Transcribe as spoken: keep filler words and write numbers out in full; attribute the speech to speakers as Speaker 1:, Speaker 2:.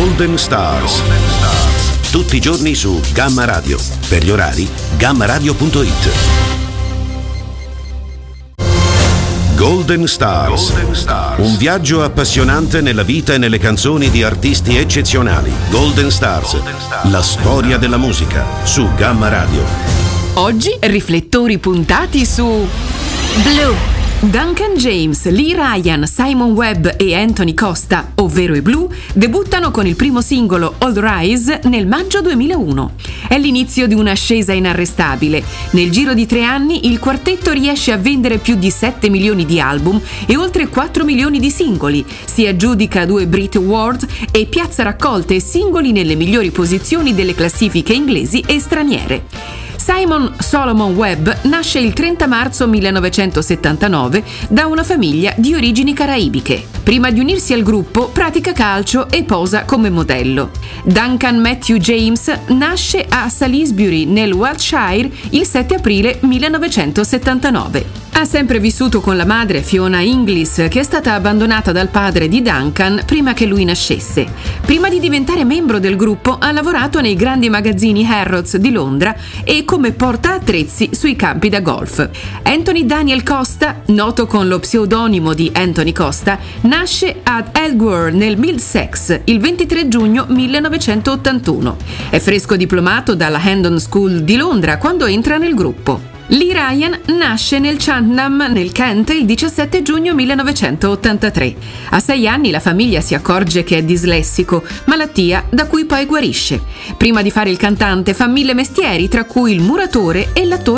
Speaker 1: Golden Stars. Tutti i giorni su Gamma Radio. Per gli orari, gamma radio punto it. Golden Stars. Golden Stars. Un viaggio appassionante nella vita e nelle canzoni di artisti eccezionali. Golden Stars. Golden Stars. La storia della musica su Gamma Radio.
Speaker 2: Oggi riflettori puntati su Blue. Duncan James, Lee Ryan, Simon Webb e Anthony Costa, ovvero i Blue, debuttano con il primo singolo All Rise nel maggio duemilauno. È l'inizio di un'ascesa inarrestabile. Nel giro di tre anni il quartetto riesce a vendere più di sette milioni di album e oltre quattro milioni di singoli. Si aggiudica due Brit Award e piazza raccolte e singoli nelle migliori posizioni delle classifiche inglesi e straniere. Simon Solomon Webb nasce il trenta marzo millenovecentosettantanove da una famiglia di origini caraibiche. Prima di unirsi al gruppo pratica calcio e posa come modello. Duncan Matthew James nasce a Salisbury nel Wiltshire il sette aprile millenovecentosettantanove. Ha sempre vissuto con la madre Fiona Inglis, che è stata abbandonata dal padre di Duncan prima che lui nascesse. Prima di diventare membro del gruppo ha lavorato nei grandi magazzini Harrods di Londra e come portaattrezzi sui campi da golf. Anthony Daniel Costa, noto con lo pseudonimo di Anthony Costa, nasce ad Elgware nel Middlesex il ventitré giugno millenovecentottantuno. È fresco diplomato dalla Hendon School di Londra quando entra nel gruppo. Lee Ryan nasce nel Cheltenham, nel Kent, il diciassette giugno millenovecentottantatré. A sei anni la famiglia si accorge che è dislessico, malattia da cui poi guarisce. Prima di fare il cantante fa mille mestieri, tra cui il muratore e l'attore